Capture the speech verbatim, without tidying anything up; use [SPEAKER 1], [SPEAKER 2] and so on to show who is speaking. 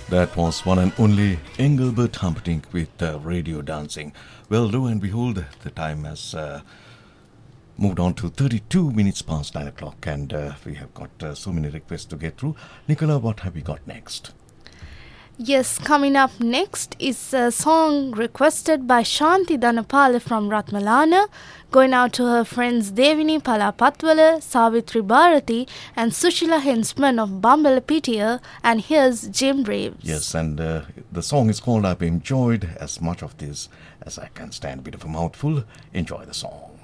[SPEAKER 1] That was one and only Engelbert Humperdinck with uh, Radio Dancing. Well, lo and behold, the time has uh, moved on to thirty-two minutes past nine o'clock, and uh, we have got uh, so many requests to get through. Nicola, what have we got next?
[SPEAKER 2] Yes, coming up next is a song requested by Shanti Dhanapala from Ratmalana, going out to her friends Devini Palapatwala, Savitri Bharati and Sushila Hensman of Bambalapitiya, and here's Jim Reeves.
[SPEAKER 1] Yes, and uh, the song is called I've Enjoyed As Much of This As I Can Stand. A bit of a mouthful. Enjoy the song.